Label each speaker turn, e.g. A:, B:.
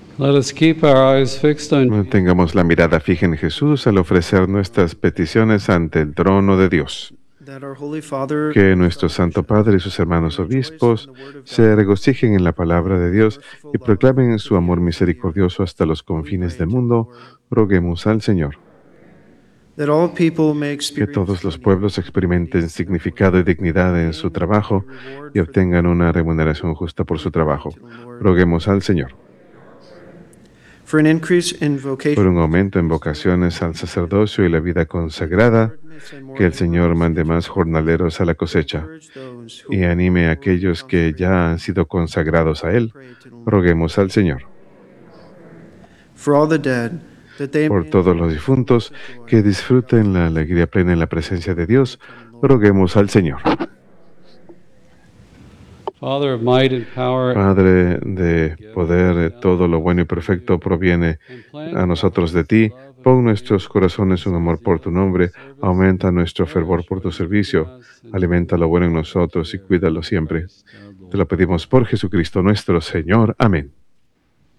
A: Let us keep our eyes fixed on
B: Mantengamos la mirada fija en Jesús al ofrecer nuestras peticiones ante el trono de Dios. Que nuestro Santo Padre y sus hermanos obispos se regocijen en la palabra de Dios y proclamen su amor misericordioso hasta los confines del mundo. Roguemos al Señor. Que todos los pueblos experimenten significado y dignidad en su trabajo y obtengan una remuneración justa por su trabajo. Roguemos al Señor. Por un aumento en vocaciones al sacerdocio y la vida consagrada, que el Señor mande más jornaleros a la cosecha y anime a aquellos que ya han sido consagrados a Él. Roguemos al Señor. Por todos los difuntos, que disfruten la alegría plena en la presencia de Dios, roguemos al Señor.
A: Father of might and power,
B: Padre de poder, todo lo bueno y perfecto proviene a nosotros de ti. Pon en nuestros corazones un amor por tu nombre, aumenta nuestro fervor por tu servicio, alimenta lo bueno en nosotros y cuídalo siempre. Te lo pedimos por Jesucristo nuestro Señor. Amén.